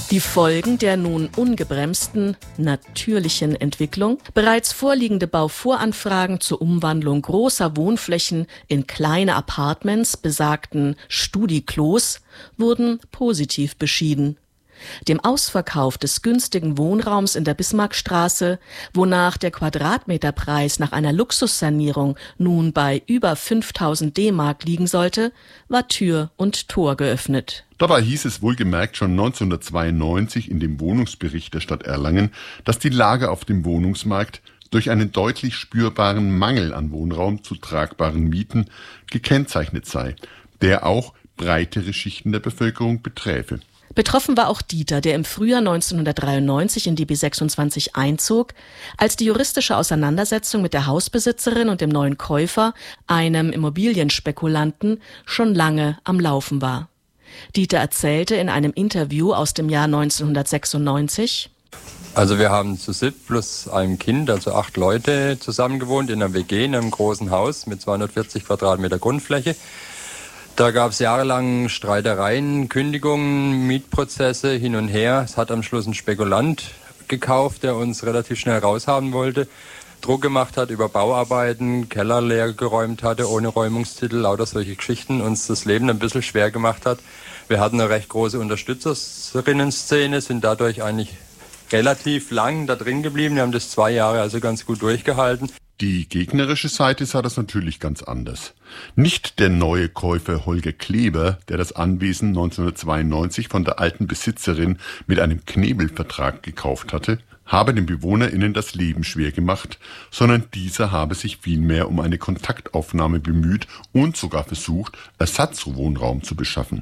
Die Folgen der nun ungebremsten, natürlichen Entwicklung, bereits vorliegende Bauvoranfragen zur Umwandlung großer Wohnflächen in kleine Apartments, besagten Studi-Klos, wurden positiv beschieden. Dem Ausverkauf des günstigen Wohnraums in der Bismarckstraße, wonach der Quadratmeterpreis nach einer Luxussanierung nun bei über 5.000 D-Mark liegen sollte, war Tür und Tor geöffnet. Dabei hieß es wohlgemerkt schon 1992 in dem Wohnungsbericht der Stadt Erlangen, dass die Lage auf dem Wohnungsmarkt durch einen deutlich spürbaren Mangel an Wohnraum zu tragbaren Mieten gekennzeichnet sei, der auch breitere Schichten der Bevölkerung beträfe. Betroffen war auch Dieter, der im Frühjahr 1993 in die B26 einzog, als die juristische Auseinandersetzung mit der Hausbesitzerin und dem neuen Käufer, einem Immobilienspekulanten, schon lange am Laufen war. Dieter erzählte in einem Interview aus dem Jahr 1996: Also wir haben zu siebt plus einem Kind, also 8 Leute, zusammen gewohnt in einer WG, in einem großen Haus mit 240 Quadratmeter Grundfläche. Da gab es jahrelang Streitereien, Kündigungen, Mietprozesse hin und her. Es hat am Schluss ein Spekulant gekauft, der uns relativ schnell raushaben wollte, Druck gemacht hat über Bauarbeiten, Keller leer geräumt hatte, ohne Räumungstitel, lauter solche Geschichten, uns das Leben ein bisschen schwer gemacht hat. Wir hatten eine recht große Unterstützerinnen-Szene, sind dadurch eigentlich relativ lang da drin geblieben. Wir haben das 2 Jahre also ganz gut durchgehalten. Die gegnerische Seite sah das natürlich ganz anders. Nicht der neue Käufer Holger Kleber, der das Anwesen 1992 von der alten Besitzerin mit einem Knebelvertrag gekauft hatte, habe den BewohnerInnen das Leben schwer gemacht, sondern dieser habe sich vielmehr um eine Kontaktaufnahme bemüht und sogar versucht, Ersatzwohnraum zu beschaffen.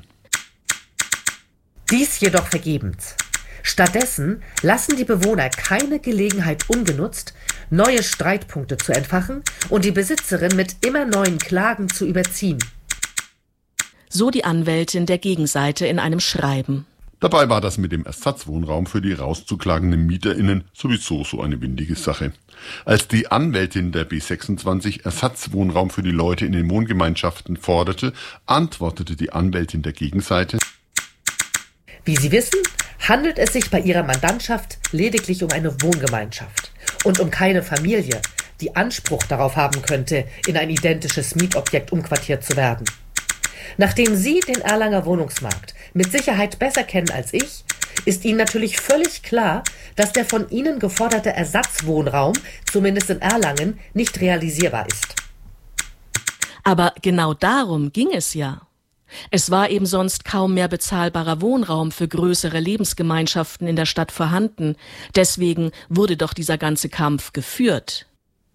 Dies jedoch vergebens. Stattdessen lassen die Bewohner keine Gelegenheit ungenutzt, neue Streitpunkte zu entfachen und die Besitzerin mit immer neuen Klagen zu überziehen. So die Anwältin der Gegenseite in einem Schreiben. Dabei war das mit dem Ersatzwohnraum für die rauszuklagenden MieterInnen sowieso so eine windige Sache. Als die Anwältin der B26 Ersatzwohnraum für die Leute in den Wohngemeinschaften forderte, antwortete die Anwältin der Gegenseite: Wie Sie wissen, handelt es sich bei Ihrer Mandantschaft lediglich um eine Wohngemeinschaft und um keine Familie, die Anspruch darauf haben könnte, in ein identisches Mietobjekt umquartiert zu werden. Nachdem Sie den Erlanger Wohnungsmarkt mit Sicherheit besser kennen als ich, ist Ihnen natürlich völlig klar, dass der von Ihnen geforderte Ersatzwohnraum, zumindest in Erlangen, nicht realisierbar ist. Aber genau darum ging es ja. Es war eben sonst kaum mehr bezahlbarer Wohnraum für größere Lebensgemeinschaften in der Stadt vorhanden. Deswegen wurde doch dieser ganze Kampf geführt.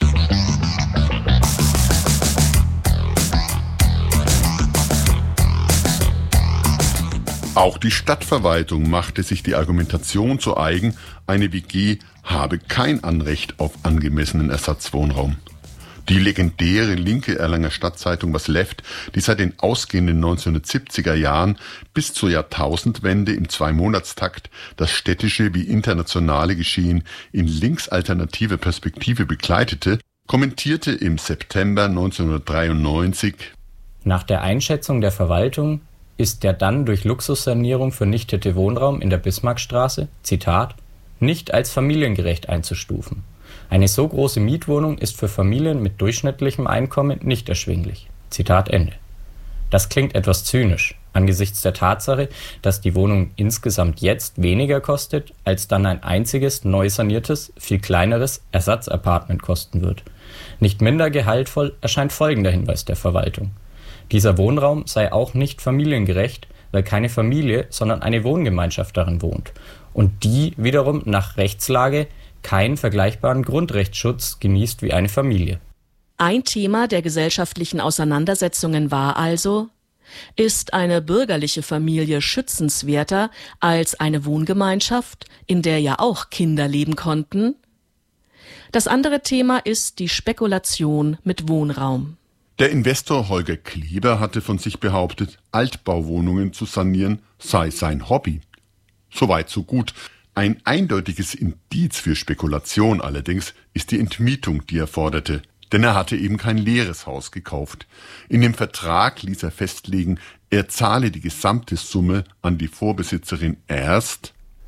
Auch die Stadtverwaltung machte sich die Argumentation zu eigen, eine WG habe kein Anrecht auf angemessenen Ersatzwohnraum. Die legendäre linke Erlanger Stadtzeitung Was Left, die seit den ausgehenden 1970er Jahren bis zur Jahrtausendwende im 2-Monatstakt das städtische wie internationale Geschehen in linksalternativer Perspektive begleitete, kommentierte im September 1993: Nach der Einschätzung der Verwaltung ist der dann durch Luxussanierung vernichtete Wohnraum in der Bismarckstraße, Zitat, nicht als familiengerecht einzustufen. Eine so große Mietwohnung ist für Familien mit durchschnittlichem Einkommen nicht erschwinglich. Zitat Ende. Das klingt etwas zynisch, angesichts der Tatsache, dass die Wohnung insgesamt jetzt weniger kostet, als dann ein einziges, neu saniertes, viel kleineres Ersatzapartment kosten wird. Nicht minder gehaltvoll erscheint folgender Hinweis der Verwaltung. Dieser Wohnraum sei auch nicht familiengerecht, weil keine Familie, sondern eine Wohngemeinschaft darin wohnt und die wiederum nach Rechtslage keinen vergleichbaren Grundrechtsschutz genießt wie eine Familie. Ein Thema der gesellschaftlichen Auseinandersetzungen war also: Ist eine bürgerliche Familie schützenswerter als eine Wohngemeinschaft, in der ja auch Kinder leben konnten? Das andere Thema ist die Spekulation mit Wohnraum. Der Investor Holger Kleber hatte von sich behauptet, Altbauwohnungen zu sanieren sei sein Hobby. Soweit so gut. Ein eindeutiges Indiz für Spekulation allerdings ist die Entmietung, die er forderte. Denn er hatte eben kein leeres Haus gekauft. In dem Vertrag ließ er festlegen, er zahle die gesamte Summe an die Vorbesitzerin erst,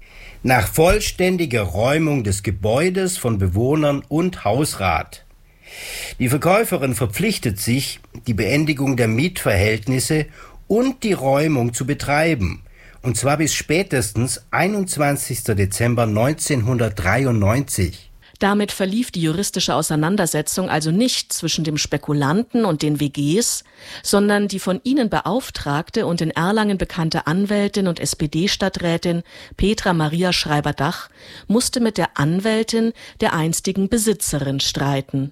nach vollständiger Räumung des Gebäudes von Bewohnern und Hausrat. Die Verkäuferin verpflichtet sich, die Beendigung der Mietverhältnisse und die Räumung zu betreiben, und zwar bis spätestens 21. Dezember 1993. Damit verlief die juristische Auseinandersetzung also nicht zwischen dem Spekulanten und den WGs, sondern die von ihnen beauftragte und in Erlangen bekannte Anwältin und SPD-Stadträtin Petra Maria Schreiber-Dach musste mit der Anwältin der einstigen Besitzerin streiten.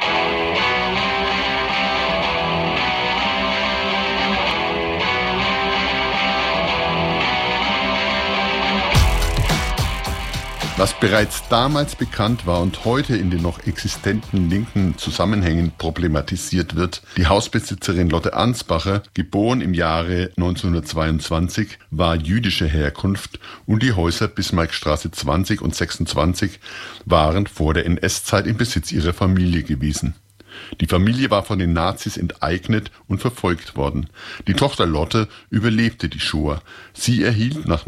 Was bereits damals bekannt war und heute in den noch existenten linken Zusammenhängen problematisiert wird, die Hausbesitzerin Lotte Ansbacher, geboren im Jahre 1922, war jüdischer Herkunft und die Häuser Bismarckstraße 20 und 26 waren vor der NS-Zeit im Besitz ihrer Familie gewesen. Die Familie war von den Nazis enteignet und verfolgt worden. Die Tochter Lotte überlebte die Shoah. Sie erhielt nach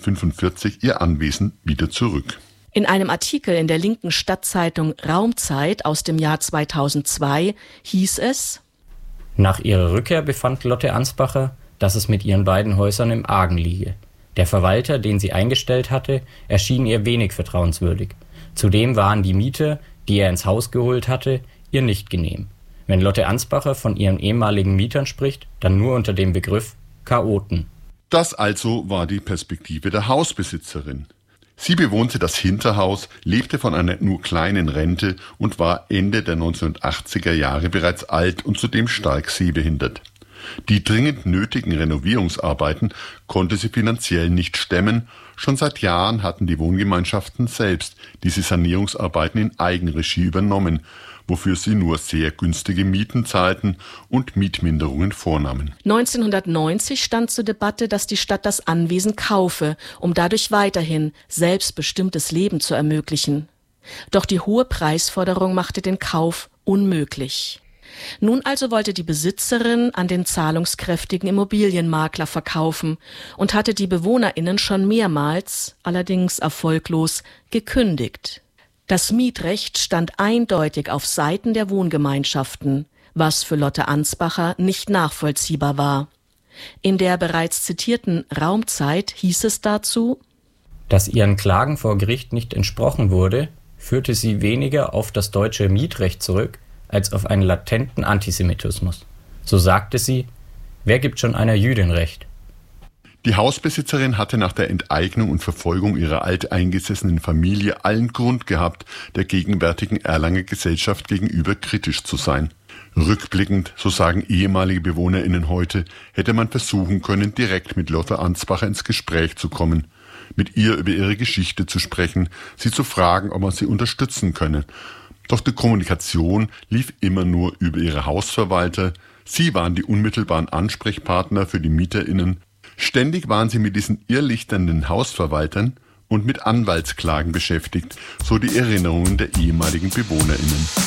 1945 ihr Anwesen wieder zurück. In einem Artikel in der linken Stadtzeitung Raumzeit aus dem Jahr 2002 hieß es: Nach ihrer Rückkehr befand Lotte Ansbacher, dass es mit ihren beiden Häusern im Argen liege. Der Verwalter, den sie eingestellt hatte, erschien ihr wenig vertrauenswürdig. Zudem waren die Mieter, die er ins Haus geholt hatte, ihr nicht genehm. Wenn Lotte Ansbacher von ihren ehemaligen Mietern spricht, dann nur unter dem Begriff Chaoten. Das also war die Perspektive der Hausbesitzerin. Sie bewohnte das Hinterhaus, lebte von einer nur kleinen Rente und war Ende der 1980er Jahre bereits alt und zudem stark sehbehindert. Die dringend nötigen Renovierungsarbeiten konnte sie finanziell nicht stemmen. Schon seit Jahren hatten die Wohngemeinschaften selbst diese Sanierungsarbeiten in Eigenregie übernommen, wofür sie nur sehr günstige Mieten zahlten und Mietminderungen vornahmen. 1990 stand zur Debatte, dass die Stadt das Anwesen kaufe, um dadurch weiterhin selbstbestimmtes Leben zu ermöglichen. Doch die hohe Preisforderung machte den Kauf unmöglich. Nun also wollte die Besitzerin an den zahlungskräftigen Immobilienmakler verkaufen und hatte die BewohnerInnen schon mehrmals, allerdings erfolglos, gekündigt. Das Mietrecht stand eindeutig auf Seiten der Wohngemeinschaften, was für Lotte Ansbacher nicht nachvollziehbar war. In der bereits zitierten Raumzeit hieß es dazu: Dass ihren Klagen vor Gericht nicht entsprochen wurde, führte sie weniger auf das deutsche Mietrecht zurück, als auf einen latenten Antisemitismus. So sagte sie: Wer gibt schon einer Jüdin Recht? Die Hausbesitzerin hatte nach der Enteignung und Verfolgung ihrer alteingesessenen Familie allen Grund gehabt, der gegenwärtigen Erlanger Gesellschaft gegenüber kritisch zu sein. Rückblickend, so sagen ehemalige BewohnerInnen heute, hätte man versuchen können, direkt mit Lotte Ansbacher ins Gespräch zu kommen, mit ihr über ihre Geschichte zu sprechen, sie zu fragen, ob man sie unterstützen könne. Doch die Kommunikation lief immer nur über ihre Hausverwalter. Sie waren die unmittelbaren Ansprechpartner für die MieterInnen. Ständig waren sie mit diesen irrlichternden Hausverwaltern und mit Anwaltsklagen beschäftigt, so die Erinnerungen der ehemaligen BewohnerInnen.